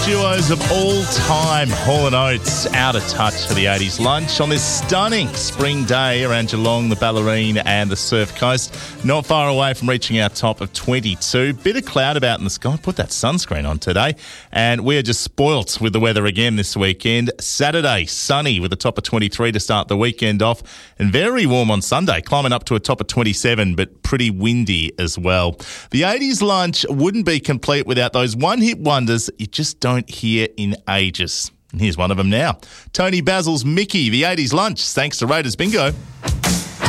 duos of all time, Hall & Oates, out of touch for the 80s lunch on this stunning spring day around Geelong, the Ballerine and the Surf Coast. Not far away from reaching our top of 22. Bit of cloud about in the sky. Put that sunscreen on today. And we are just spoilt with the weather again this weekend. Saturday, sunny with a top of 23 to start the weekend off. And very warm on Sunday, climbing up to a top of 27, but pretty windy as well. The 80s lunch wouldn't be complete without those one-hit wonders you just don't hear in ages. And here's one of them now. Tony Basil's Mickey, the 80s lunch, thanks to Raiders Bingo.